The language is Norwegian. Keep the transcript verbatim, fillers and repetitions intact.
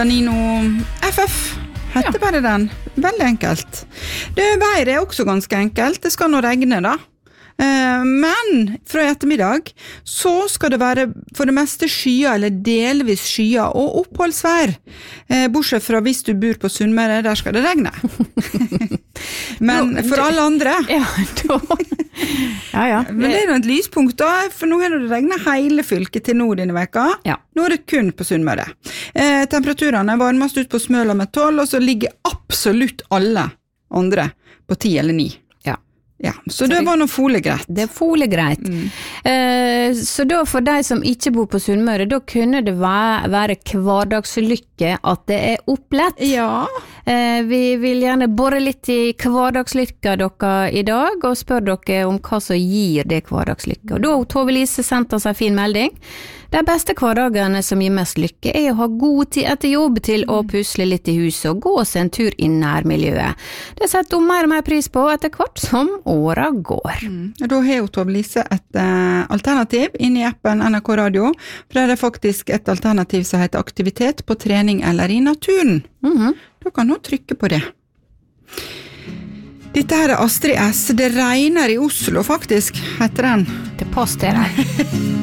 Nino F F heter ja. Bare den. Veldig enkelt. Det været er også ganske enkelt. Det skal nå regne da. Men fra i ettermiddag så skal det være for det meste skyer eller delvis skyer og oppholdsvær. Bortsett fra hvis du bor på Sunnmøre, der skal det regne. Men for alle andre ja, da. ja, ja. Men det er jo et lyspunkt da, for nå har det regnet hele fylket til nord denne veka. Ja. Nå er det kun på Sunnmøre. Eh, temperaturene er varmest ut på Smøla med tolv, og så ligger absolutt alle andre på ti eller ni. Ja, så, så det var noe folig greit. Det er folig greit. Mm. Eh, så da for de som ikke bor på Sunnmøre, da kunne det være, være hverdagslykke at det er opplett. Ja. Eh, vi vil gjerne borre litt i hverdagslykka dere i dag, og spør dere om hva som gir det hverdagslykka. Og da har Tove Lise sendt oss en fin melding. De beste hverdagene som gir mest lykke er å ha god tid etter jobb til å pusle litt i huset og gå oss en tur i nærmiljøet. Det setter hun mer og mer pris på etter hvert som åra går. Mm. Da har jo Tove Lise et uh, alternativ inne i appen N R K Radio, for det er faktisk et alternativ som heter aktivitet på trening eller i naturen. Mm-hmm. Da kan hun trykke på det. Dette her er Astrid S. Det regner i Oslo faktisk, heter den. Det passer deg.